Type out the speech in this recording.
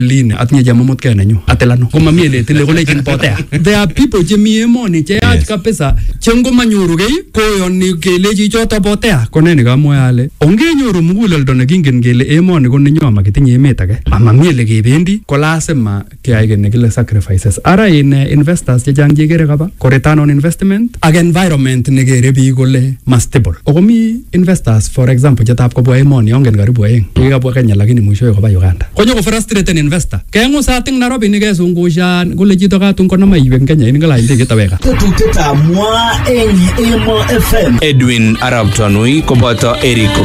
line atinye jamomot ke nenyu atelano koma mi ele tile kole chin potea there are people che mi emoni che yach kabisa chengo manyoru gei koyoni kelechi choto potea koneni kamwa ale ongenyoru muguleldo nekingen kele emoni ko nenyo amakitinye emet age ama mi ele kebendi ko lazima keyai kit nekile sacrifices ara in investors che chang chekere kaba ko return on investment ak environment nekere biik kole stable okomi investors for example chetap kobwa emoni ongen karibu aeng kikabwa Kenya lakini mwishowe koba Uganda konyo ko frustrated investor kengu sating Nairobi nikesungushan kole chito katun konama iwe Kenya ini ngala inde ketaweka Edwin Arab Tanui koboto Eric